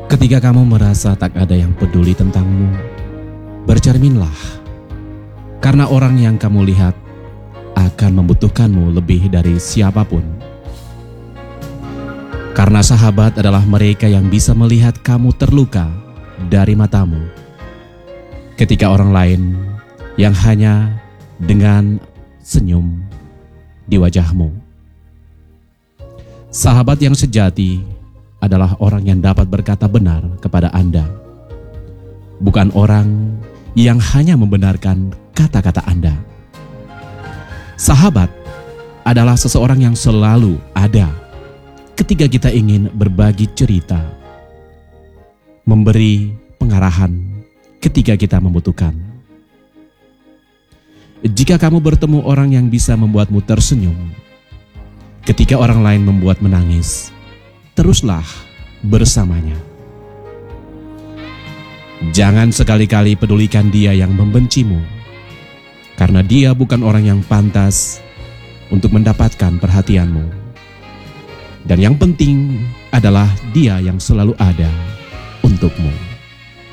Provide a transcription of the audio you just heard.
Ketika kamu merasa tak ada yang peduli tentangmu, bercerminlah, karena orang yang kamu lihat akan membutuhkanmu lebih dari siapapun. Karena sahabat adalah mereka yang bisa melihat kamu terluka dari matamu, ketika orang lain yang hanya dengan senyum di wajahmu. Sahabat yang sejati adalah orang yang dapat berkata benar kepada Anda, bukan orang yang hanya membenarkan kata-kata Anda. Sahabat adalah seseorang yang selalu ada ketika kita ingin berbagi cerita, memberi pengarahan ketika kita membutuhkan. Jika kamu bertemu orang yang bisa membuatmu tersenyum ketika orang lain membuat menangis, teruslah bersamanya. Jangan sekali-kali pedulikan dia yang membencimu, karena dia bukan orang yang pantas untuk mendapatkan perhatianmu. Dan yang penting adalah dia yang selalu ada untukmu.